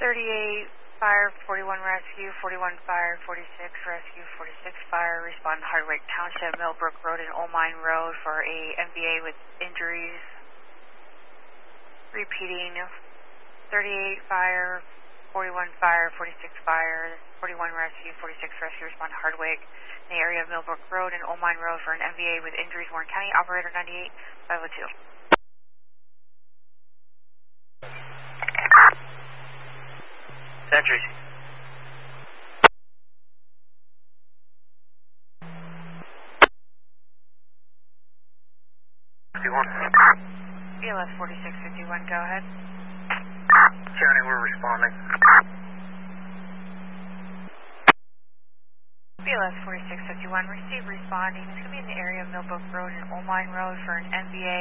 38 fire, 41 rescue, 41 fire, 46 rescue, 46 fire. Respond to Hardwick Township, Millbrook Road, and Old Mine Road for a MVA with injuries. Repeating, 38 fire, 41 fire, 46 fire, 41 rescue, 46 rescue. Respond to Hardwick in the area of Millbrook Road and Old Mine Road for an MVA with injuries. Warren County, operator 98-502. Sentries. BLS 4651, go ahead. County, we're responding. BLS 4651, receive responding. It's going to be in the area of Millbrook Road and Old Mine Road for an MVA